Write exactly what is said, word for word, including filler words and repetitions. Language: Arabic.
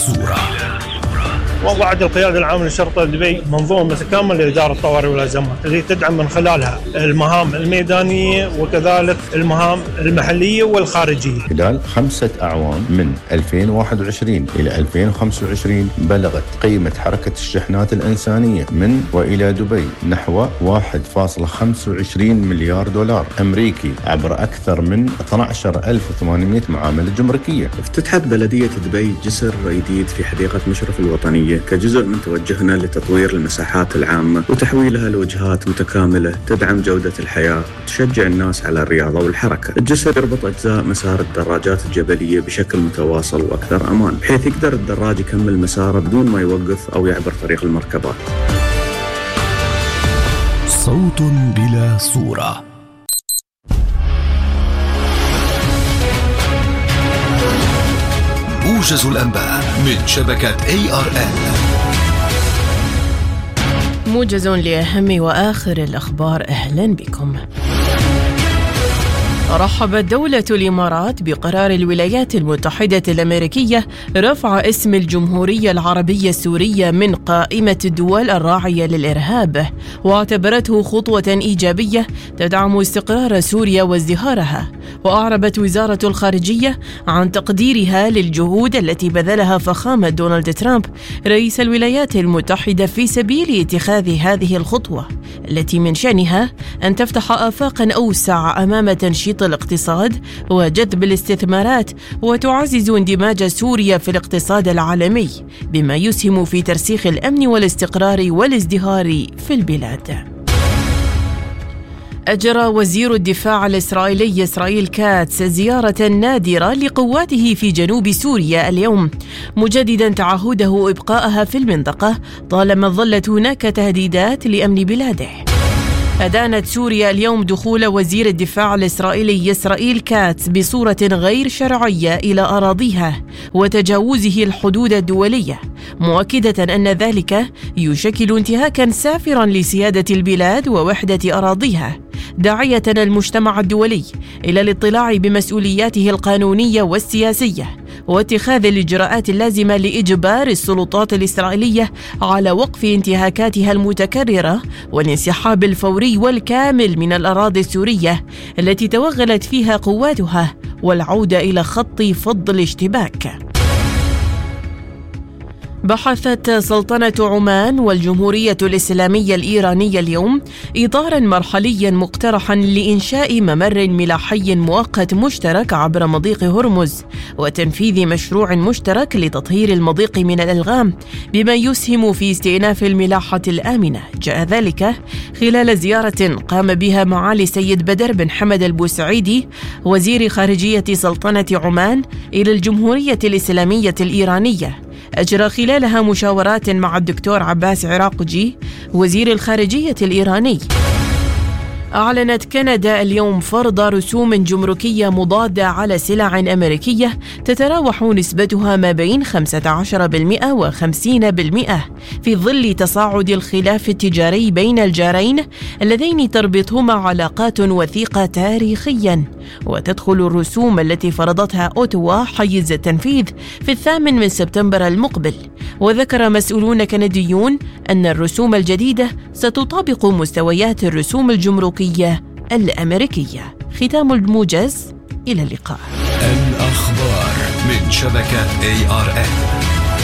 الصورة. وضعت القيادة العامة للشرطة دبي منظومة متكاملة لإدارة الطوارئ والأزمات التي تدعم من خلالها المهام الميدانية وكذلك المهام المحلية والخارجية. خلال خمسة أعوام من ألفين وواحد وعشرين إلى ألفين وخمسة وعشرين بلغت قيمة حركة الشحنات الإنسانية من وإلى دبي نحو واحد فاصلة خمسة وعشرين مليار دولار أمريكي عبر أكثر من اثني عشر ألف وثمانمائة معاملة جمركية. افتتحت بلدية دبي جسر جديد في حديقة مشرف الوطنية كجزء من توجهنا لتطوير المساحات العامة وتحويلها لوجهات متكاملة تدعم جودة الحياة وتشجع الناس على الرياضة والحركة. الجسر يربط أجزاء مسار الدراجات الجبلية بشكل متواصل وأكثر أمان، بحيث يقدر الدراج يكمل مساره بدون ما يوقف أو يعبر طريق المركبات. صوت بلا صورة. موجز الأنباء من شبكة إيه آر إن. موجز لأهم وآخر الأخبار، أهلا بكم. رحبت دولة الإمارات بقرار الولايات المتحدة الأمريكية رفع اسم الجمهورية العربية السورية من قائمة الدول الراعية للإرهاب، واعتبرته خطوة إيجابية تدعم استقرار سوريا وازدهارها. وأعربت وزارة الخارجية عن تقديرها للجهود التي بذلها فخامة دونالد ترامب رئيس الولايات المتحدة في سبيل اتخاذ هذه الخطوة التي من شأنها أن تفتح آفاقا أوسع أمام تنشيط الاقتصاد وجذب الاستثمارات، وتعزز اندماج سوريا في الاقتصاد العالمي بما يسهم في ترسيخ الأمن والاستقرار والازدهار في البلاد. أجرى وزير الدفاع الإسرائيلي إسرائيل كاتس زيارة نادرة لقواته في جنوب سوريا اليوم، مجددا تعهده إبقائها في المنطقة طالما ظلت هناك تهديدات لأمن بلاده. أدانت سوريا اليوم دخول وزير الدفاع الإسرائيلي إسرائيل كاتس بصورة غير شرعية إلى أراضيها وتجاوزه الحدود الدولية، مؤكدة أن ذلك يشكل انتهاكا سافرا لسيادة البلاد ووحدة أراضيها، داعية المجتمع الدولي إلى الاطلاع بمسؤولياته القانونية والسياسية واتخاذ الإجراءات اللازمة لإجبار السلطات الإسرائيلية على وقف انتهاكاتها المتكررة والانسحاب الفوري والكامل من الأراضي السورية التي توغلت فيها قواتها والعودة إلى خط فض الاشتباك. بحثت سلطنة عمان والجمهورية الإسلامية الإيرانية اليوم إطاراً مرحلياً مقترحاً لإنشاء ممر ملاحي مؤقت مشترك عبر مضيق هرمز وتنفيذ مشروع مشترك لتطهير المضيق من الألغام بما يسهم في استئناف الملاحة الآمنة. جاء ذلك خلال زيارة قام بها معالي سيد بدر بن حمد البوسعيدي وزير خارجية سلطنة عمان إلى الجمهورية الإسلامية الإيرانية، أجرى خلالها مشاورات مع الدكتور عباس عراقجي وزير الخارجية الإيراني. أعلنت كندا اليوم فرض رسوم جمركية مضادة على سلع أمريكية تتراوح نسبتها ما بين خمسة عشر بالمئة وخمسين بالمئة في ظل تصاعد الخلاف التجاري بين الجارين اللذين تربطهما علاقات وثيقة تاريخيا. وتدخل الرسوم التي فرضتها أوتوا حيز التنفيذ في الثامن من سبتمبر المقبل. وذكر مسؤولون كنديون أن الرسوم الجديدة ستطابق مستويات الرسوم الجمركية الأمريكية. ختام الموجز، إلى اللقاء. الأخبار من شبكة إيه آر إن.